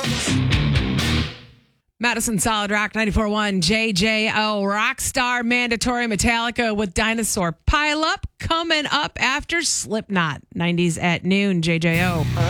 Madison Solid Rock 94.1 JJO Rockstar Mandatory Metallica with Dinosaur Pile Up coming up after Slipknot 90s at noon JJO.